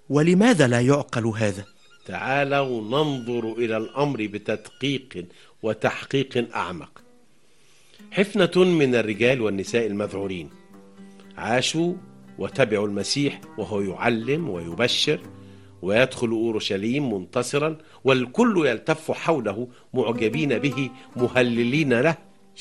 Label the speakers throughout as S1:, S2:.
S1: ولماذا لا يعقل هذا؟
S2: تعالوا ننظر إلى الأمر بتدقيق وتحقيق أعمق. حفنة من الرجال والنساء المذعورين عاشوا وتبعوا المسيح وهو يعلم ويبشر ويدخل أورشليم منتصرا، والكل يلتف حوله معجبين به مهللين له.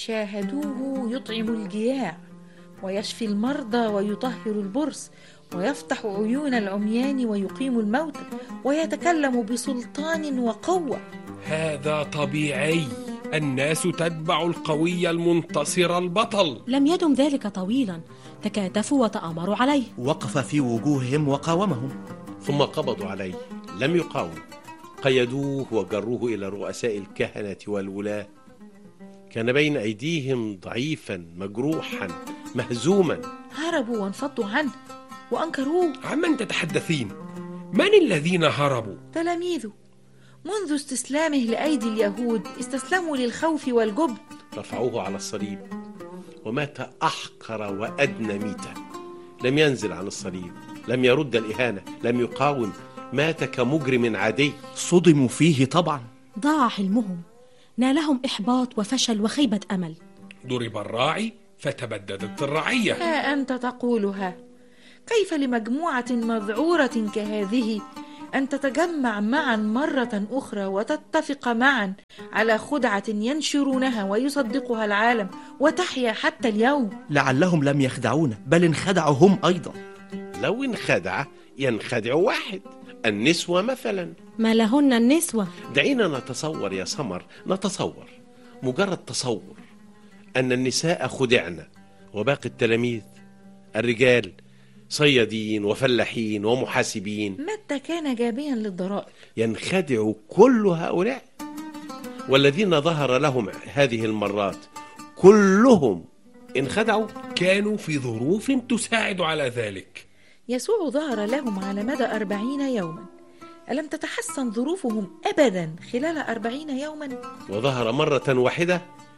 S3: شاهدوه يطعم الجياع ويشفي المرضى ويطهر البرص ويفتح عيون العميان ويقيم الموتى ويتكلم بسلطان وقوة.
S4: هذا طبيعي، الناس تتبع القوي المنتصر البطل.
S5: لم يدم ذلك طويلا، تكاتفوا وتآمروا عليه،
S1: وقف في وجوههم وقاومهم.
S2: ثم قبضوا عليه، لم يقاوم، قيدوه وجروه إلى رؤساء الكهنة والولاة. كان بين أيديهم ضعيفا مجروحا مهزوما.
S3: هربوا وانفضوا عنه وأنكروه.
S4: عمن تتحدثين؟ من الذين هربوا؟
S3: تلاميذه منذ استسلامه لأيدي اليهود استسلموا للخوف والجبن.
S2: رفعوه على الصليب ومات أحقر وأدنى ميتة. لم ينزل عن الصليب، لم يرد الإهانة، لم يقاوم، مات كمجرم عادي.
S1: صدموا فيه طبعا.
S5: ضاع حلمهم، نالهم إحباط وفشل وخيبة أمل.
S4: ضرب الراعي فتبددت الرعية.
S3: ها أنت تقولها، كيف لمجموعة مذعورة كهذه أن تتجمع معا مرة أخرى وتتفق معا على خدعة ينشرونها ويصدقها العالم وتحيا حتى اليوم؟
S1: لعلهم لم يخدعونا، بل انخدعوا هم أيضا.
S2: لو انخدع ينخدع واحد، النسوة مثلا.
S5: ما لهن النسوة؟
S2: دعينا نتصور يا سمر، نتصور مجرد تصور أن النساء خدعن وباقي التلاميذ الرجال صيادين وفلاحين ومحاسبين.
S3: متى كان جابيا للضرائب.
S2: ينخدع كل هؤلاء، والذين ظهر لهم هذه المرات كلهم انخدعوا.
S4: كانوا في ظروف تساعد على ذلك.
S3: يسوع ظهر لهم على مدى 40 يوما. ألم تتحسن ظروفهم أبدا خلال 40 يوما؟
S2: وظهر مرة واحدة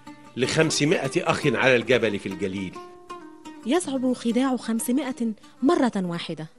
S2: ل500 أخ على الجبل في الجليل.
S5: يصعب خداع 500 مرة واحدة.